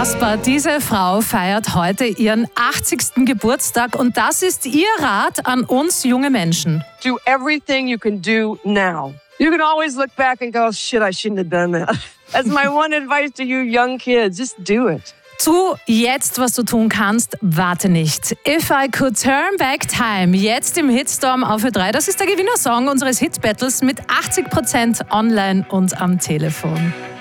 Unfassbar. Diese Frau feiert heute ihren 80. Geburtstag und das ist ihr Rat an uns junge Menschen. Do everything you can do now. You can always look back and go, shit, I shouldn't have done that. That's my one advice to you young kids. Just do it. Tu jetzt, was du tun kannst, warte nicht. If I Could Turn Back Time, jetzt im Hitstorm auf Ö3. Das ist der Gewinnersong unseres Hit-Battles mit 80% online und am Telefon.